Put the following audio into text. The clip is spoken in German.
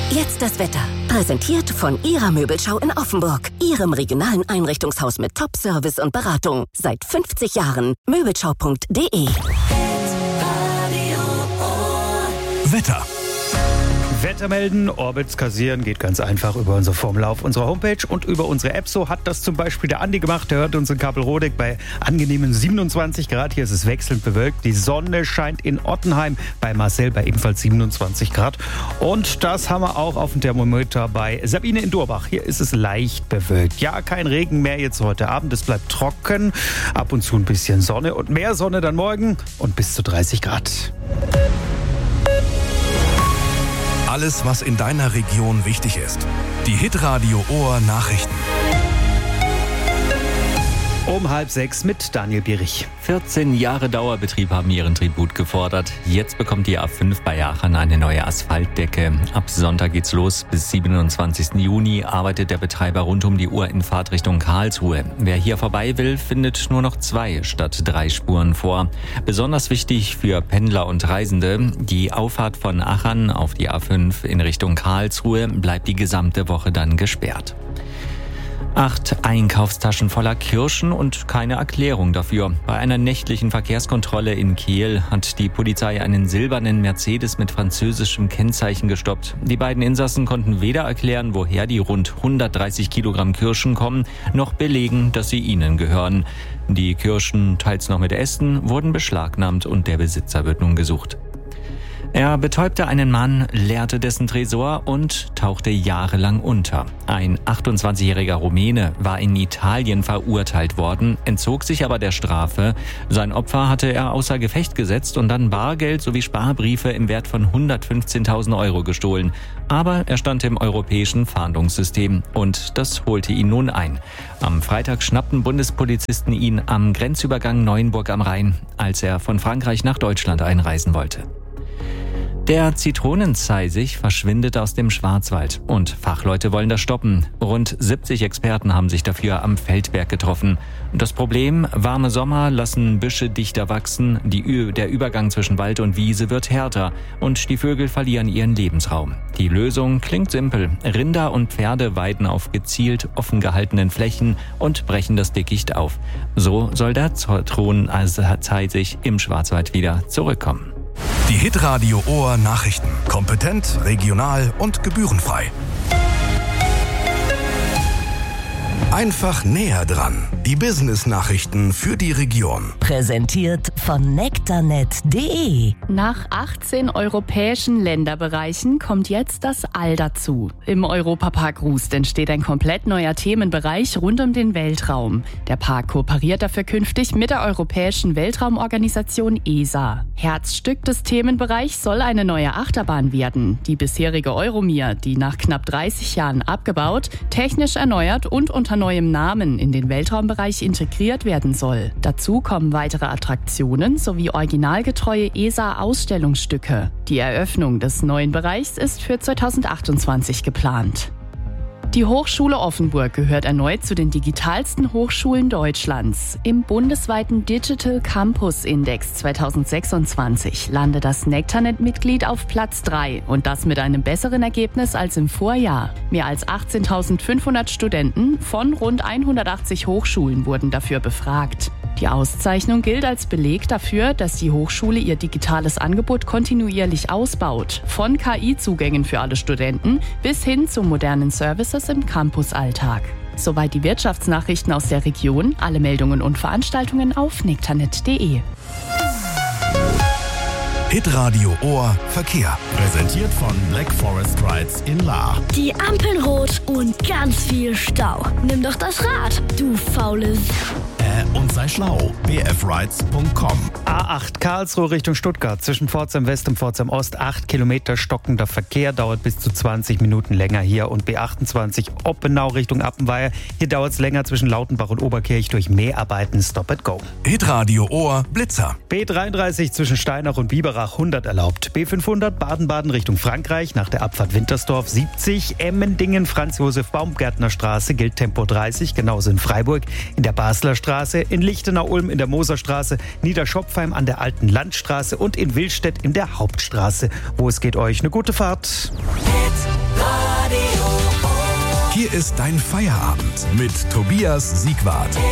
Jetzt das Wetter. Präsentiert von Ihrer Möbelschau in Offenburg. Ihrem regionalen Einrichtungshaus mit Top-Service und Beratung. Seit 50 Jahren. Möbelschau.de. Wetter. Wetter melden, Orbits kassieren geht ganz einfach über unser Formular auf unserer Homepage und über unsere App. So hat das zum Beispiel der Andi gemacht. Der hört uns in Kappelrodeck bei angenehmen 27 Grad. Hier ist es wechselnd bewölkt. Die Sonne scheint in Ottenheim, bei Marcel bei ebenfalls 27 Grad. Und das haben wir auch auf dem Thermometer bei Sabine in Durbach. Hier ist es leicht bewölkt. Ja, kein Regen mehr jetzt heute Abend. Es bleibt trocken. Ab und zu ein bisschen Sonne und mehr Sonne dann morgen und bis zu 30 Grad. Alles, was in deiner Region wichtig ist. Die Hitradio Ohr Nachrichten. Um 5:30 mit Daniel Bierich. 14 Jahre Dauerbetrieb haben ihren Tribut gefordert. Jetzt bekommt die A5 bei Aachen eine neue Asphaltdecke. Ab Sonntag geht's los. Bis 27. Juni arbeitet der Betreiber rund um die Uhr in Fahrtrichtung Karlsruhe. Wer hier vorbei will, findet nur noch 2 statt 3 Spuren vor. Besonders wichtig für Pendler und Reisende: die Auffahrt von Aachen auf die A5 in Richtung Karlsruhe bleibt die gesamte Woche dann gesperrt. 8 Einkaufstaschen voller Kirschen und keine Erklärung dafür. Bei einer nächtlichen Verkehrskontrolle in Kehl hat die Polizei einen silbernen Mercedes mit französischem Kennzeichen gestoppt. Die beiden Insassen konnten weder erklären, woher die rund 130 Kilogramm Kirschen kommen, noch belegen, dass sie ihnen gehören. Die Kirschen, teils noch mit Ästen, wurden beschlagnahmt und der Besitzer wird nun gesucht. Er betäubte einen Mann, leerte dessen Tresor und tauchte jahrelang unter. Ein 28-jähriger Rumäne war in Italien verurteilt worden, entzog sich aber der Strafe. Sein Opfer hatte er außer Gefecht gesetzt und dann Bargeld sowie Sparbriefe im Wert von 115.000 Euro gestohlen. Aber er stand im europäischen Fahndungssystem und das holte ihn nun ein. Am Freitag schnappten Bundespolizisten ihn am Grenzübergang Neuenburg am Rhein, als er von Frankreich nach Deutschland einreisen wollte. Der Zitronenzeisig verschwindet aus dem Schwarzwald und Fachleute wollen das stoppen. Rund 70 Experten haben sich dafür am Feldberg getroffen. Das Problem: warme Sommer lassen Büsche dichter wachsen, der Übergang zwischen Wald und Wiese wird härter und die Vögel verlieren ihren Lebensraum. Die Lösung klingt simpel. Rinder und Pferde weiden auf gezielt offen gehaltenen Flächen und brechen das Dickicht auf. So soll der Zitronenzeisig im Schwarzwald wieder zurückkommen. Die Hitradio Ohr Nachrichten. Kompetent, regional und gebührenfrei. Einfach näher dran. Die Business-Nachrichten für die Region. Präsentiert von nektarnet.de. Nach 18 europäischen Länderbereichen kommt jetzt das All dazu. Im Europapark Rust entsteht ein komplett neuer Themenbereich rund um den Weltraum. Der Park kooperiert dafür künftig mit der Europäischen Weltraumorganisation ESA. Herzstück des Themenbereichs soll eine neue Achterbahn werden. Die bisherige Euromir, die nach knapp 30 Jahren abgebaut, technisch erneuert und unter neuem Namen in den Weltraumbereich integriert werden soll. Dazu kommen weitere Attraktionen sowie originalgetreue ESA-Ausstellungsstücke. Die Eröffnung des neuen Bereichs ist für 2028 geplant. Die Hochschule Offenburg gehört erneut zu den digitalsten Hochschulen Deutschlands. Im bundesweiten Digital Campus Index 2026 landet das Nektarnet-Mitglied auf Platz 3 und das mit einem besseren Ergebnis als im Vorjahr. Mehr als 18.500 Studenten von rund 180 Hochschulen wurden dafür befragt. Die Auszeichnung gilt als Beleg dafür, dass die Hochschule ihr digitales Angebot kontinuierlich ausbaut. Von KI-Zugängen für alle Studenten bis hin zu modernen Services im Campusalltag. Soweit die Wirtschaftsnachrichten aus der Region. Alle Meldungen und Veranstaltungen auf nektarnet.de. Hitradio Ohr Verkehr. Präsentiert von Black Forest Rides in Lahr. Die Ampeln rot und ganz viel Stau. Nimm doch das Rad, du faules. Und sei schlau. bfrides.com. A8 Karlsruhe Richtung Stuttgart. Zwischen Pforzheim West und Pforzheim Ost 8 Kilometer stockender Verkehr. Dauert bis zu 20 Minuten länger hier. Und B28 Oppenau Richtung Appenweier. Hier dauert es länger zwischen Lautenbach und Oberkirch durch Mäharbeiten. Stop and go. Hitradio Ohr Blitzer. B33 zwischen Steinach und Biberach 100 erlaubt. B500 Baden-Baden Richtung Frankreich nach der Abfahrt Wintersdorf 70. Emmendingen Franz-Josef-Baumgärtner Straße gilt Tempo 30. Genauso in Freiburg. In der Basler Straße, in Lichtenau-Ulm in der Moserstraße, Niederschopfheim an der Alten Landstraße und in Willstedt in der Hauptstraße. Wo es geht euch eine gute Fahrt. Hier ist dein Feierabend mit Tobias Siegwart.